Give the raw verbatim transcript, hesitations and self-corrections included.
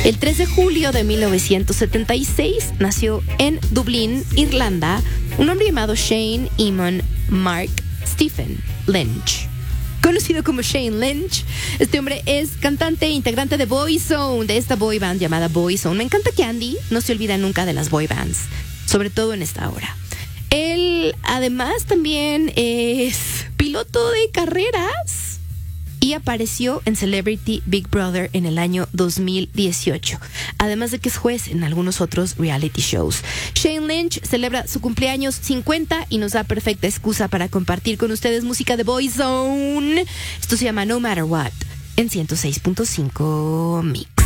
El tres de julio de mil novecientos setenta y seis nació en Dublín, Irlanda, un hombre llamado Shane Eamon Mark Stephen Lynch. Conocido como Shane Lynch, este hombre es cantante e integrante de Boyzone, de esta boy band llamada Boyzone. Me encanta que Andy no se olvida nunca de las boy bands, sobre todo en esta hora. Él además también es piloto de carreras y apareció en Celebrity Big Brother en el año dos mil dieciocho, además de que es juez en algunos otros reality shows. Shane Lynch celebra su cumpleaños cincuenta y nos da perfecta excusa para compartir con ustedes música de Boyzone. Esto se llama No Matter What en ciento seis punto cinco Mix.